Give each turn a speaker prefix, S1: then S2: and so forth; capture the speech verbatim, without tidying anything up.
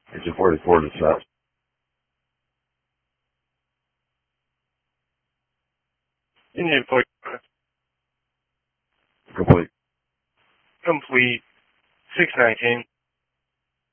S1: Engine forty-four to set.
S2: Engine forty-four.
S1: Complete.
S2: Complete. six nineteen.